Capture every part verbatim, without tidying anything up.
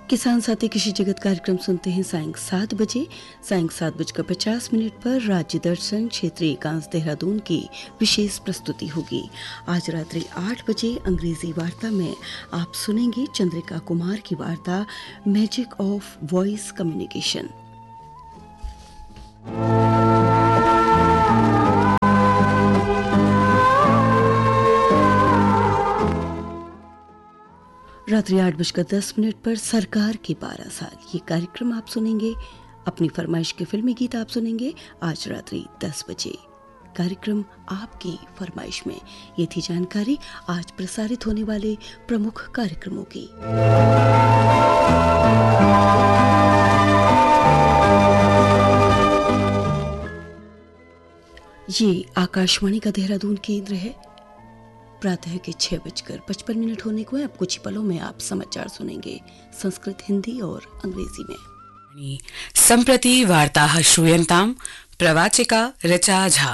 किसान साथी कृषि जगत कार्यक्रम सुनते हैं सायं सात बजे सायं सात बजकर पचास मिनट पर राज्य दर्शन क्षेत्रीय एकांश देहरादून की विशेष प्रस्तुति होगी। आज रात्रि आठ बजे अंग्रेजी वार्ता में आप सुनेंगे चंद्रिका कुमार की वार्ता मैजिक ऑफ वॉइस कम्युनिकेशन। रात्रि आठ बजकर दस मिनट पर सरकार के बारह साल ये कार्यक्रम आप सुनेंगे। अपनी फरमाइश के फिल्मी गीत आप सुनेंगे आज रात्रि दस बजे। कार्यक्रम आपकी फरमाइश में ये थी जानकारी आज प्रसारित होने वाले प्रमुख कार्यक्रमों की। ये आकाशवाणी का देहरादून केंद्र है। प्रातः के छह बजकर पचपन मिनट होने को है। अब कुछ पलों में आप समाचार सुनेंगे संस्कृत, हिंदी और अंग्रेजी में। सम्प्रति वार्ताः श्रूयन्ताम् प्रवाचिका ऋचा झा।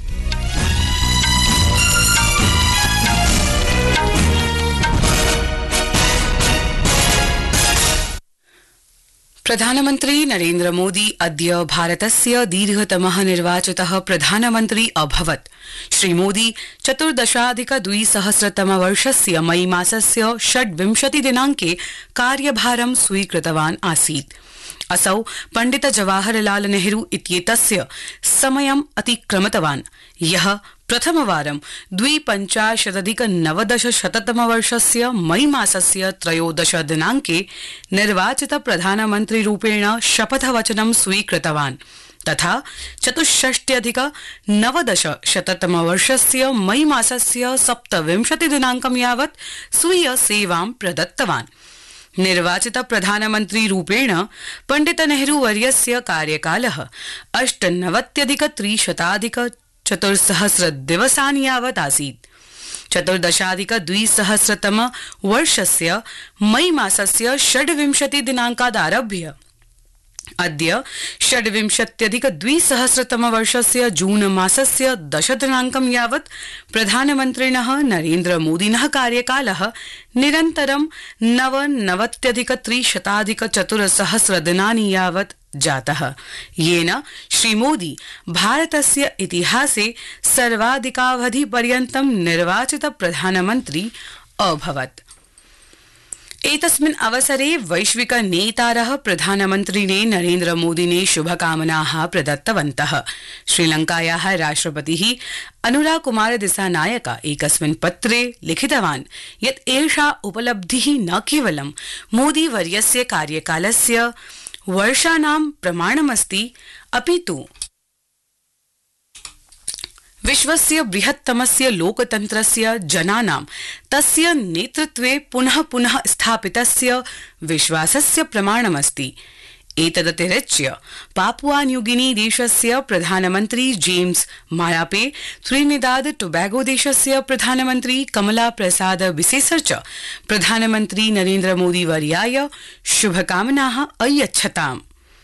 प्रधानमन्त्री नरेन्द्र मोदी अद्य भारतस्य दीर्घतमः निर्वाचितः प्रधानमन्त्री अभवत्। श्रीमोदी चतुर्दशाधिक द्विसहस्रतमवर्षस्य मई मासस्य षड्विंशति दिनाङ्के कार्यभारं स्वीकृतवान् आसीत्। असौ पण्डित जवाहरलाल नेहरू इत्येतस्य समयम् अतिक्रमितवान्, यः प्रथमवारं द्विपञ्चाशदधिक नवदशशततमवर्षस्य मई मासस्य त्रयोदश दिनाङ्के निर्वाचित प्रधानमन्त्रीरूपेण शपथवचनं स्वीकृतवान् तथा चतुष्षष्ट्यधिक नवदशशततमवर्षस्य मई मासस्य सप्तविंशति दिनाङ्कं यावत् स्वीय सेवां प्रदत्तवान्। निर्वाचित प्रधानमन्त्री रूपेण पण्डित नेहरू वर्यस्य कार्यकालः अष्टनवत्यधिक त्रिशताधिक चतुर्सहस्र दिवसानि यावत् आसीत्। चतुर्दशाधिक द्विसहस्रतम वर्षस्य मई मासस्य षड्विंशति दिनाङ्कादारभ्य अद्य षड्विंशत्यधिक द्विसहस्रतम वर्षस्य जून मासस्य दश दिनाङ्कं यावत् प्रधानमन्त्रिणः नरेन्द्र मोदिनः कार्यकालः निरन्तरं नवनवत्यधिक त्रिशताधिक चतुर्सहस्र दिनानि यावत् जातः, येन श्रीमोदी भारतस्य इतिहासे सर्वाधिकावधिपर्यन्तं निर्वाचित प्रधानमन्त्री अभवत्। एतस्मिन् अवसरे वैश्विक नेतारः प्रधानमन्त्रिणे नरेन्द्र मोदिने शुभकामनाः प्रदत्तवन्तः। श्रीलङ्कायाः राष्ट्रपतिः अनुरा कुमार दिसानायका एकस्मिन् पत्रे लिखितवान् यत् एषा उपलब्धिः न केवलं मोदी वर्यस्य कार्यकालस्य वर्षाणां प्रमाणमस्ति, अपितु विश्वस्य बृहत्तमस्य लोकतन्त्रस्य जनानां तस्य नेतृत्वे पुनः पुनः स्थापितस्य विश्वासस्य प्रमाणमस्ति। एतदतिरिच्य पापुआ न्यूगिनी देशस्य प्रधानमन्त्री जेम्स मारापे, त्रिनिदाद टोबैगो देशस्य प्रधानमन्त्री कमला प्रसाद बिसेसर च प्रधानमन्त्री नरेन्द्र मोदी वर्याय शुभकामनाः अयच्छताम्।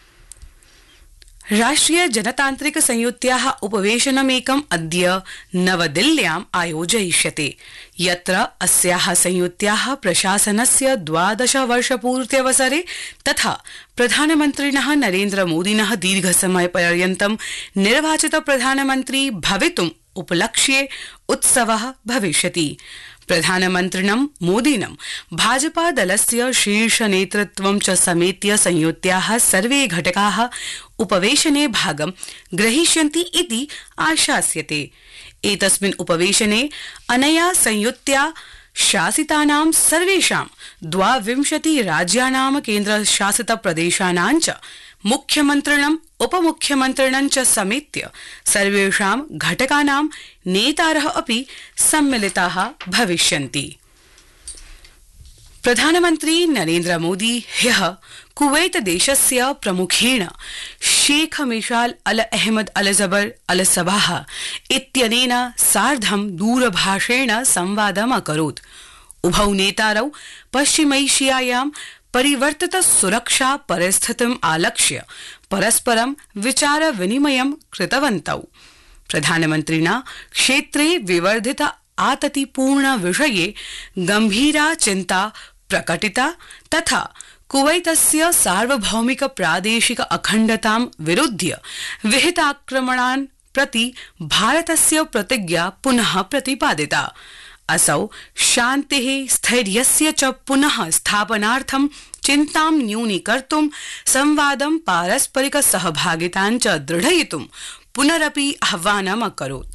राष्ट्रिय जनतान्त्रिक संयुत्याः उपवेशनमेकम् अद्य नवदिल्ल्याम् आयोजयिष्यते, यत्र अस्याः संयुत्याः प्रशासनस्य द्वादश वर्षपूर्त्यवसरे तथा प्रधानमन्त्रिणः नरेन्द्र मोदिनः दीर्घसमयपर्यन्तं निर्वाचित प्रधानमन्त्री भवितुम् उपलक्ष्ये उत्सवः भविष्यति। प्रधानमन्त्रिणं मोदिनं भाजपा दलस्य शीर्ष नेतृत्वं च समेत्य संयुत्याः सर्वे घटकाः उपवेशने भागं ग्रहीष्यन्ति इति आशास्यते। एतस्मिन् उपवेशने अनया संयुत्या शासितानां सर्वेषां द्वाविंशति राज्यानां केन्द्रशासित प्रदेशानां च मुख्यमन्त्रिणम् उपमुख्यमन्त्रिणं च समेत्य सर्वेषां घटकानां नेतारः अपि सम्मिलिताः भविष्यन्ति। प्रधानमन्त्री नरेन्द्र मोदी ह्यः कुवैत देशस्य प्रमुखेण शेख मिशाल अल अहमद अल जबर अल सबाह इत्यनेन सार्धं दूरभाषेण संवादम् अकरोत्। उभौ नेतारौ पश्चिमैशियायां परिवर्तित सुरक्षा परिस्थितिम् आलक्ष्य परस्परं विचार विनिमयं कृतवन्तौ। प्रधानमन्त्रिणा क्षेत्रे विवर्धित आततिपूर्ण विषये गंभीरा चिंता प्रकटिता तथा कुवैतस्य सार्वभौमिक प्रादेशिक अखण्डतां विरुध्य विहिताक्रमणान् प्रति भारतस्य प्रतिज्ञा पुनः प्रतिपादिता। असौ शान्तिः स्थैर्यस्य च पुनः स्थापनार्थं चिन्तां न्यूनीकर्तुं संवादं पारस्परिक सहभागितां च दृढयितुं पुनरपि आह्वानम् अकरोत्।